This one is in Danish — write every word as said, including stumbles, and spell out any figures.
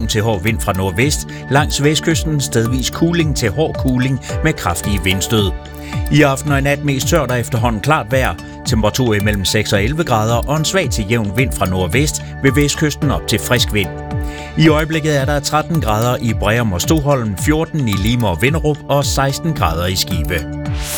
til hård vind fra nordvest. Langs vestkysten stedvis kuling til hård kuling med kraftige vindstød. I aften og i nat mest tørt og efterhånden klart vejr. Temperatur imellem seks og elleve grader og en svag til jævn vind fra nordvest ved vestkysten op til frisk vind. I øjeblikket er der tretten grader i Breum og Stoholm, fjorten i Lime og Vinderup og seksten grader i Skive.